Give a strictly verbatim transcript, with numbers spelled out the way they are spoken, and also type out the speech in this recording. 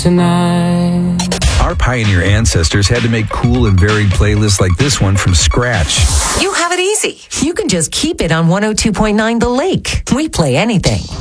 tonight. Our pioneer ancestors had to make cool and varied playlists like this one from scratch. You have it easy. You can just keep it on one oh two point nine The Lake. We play anything.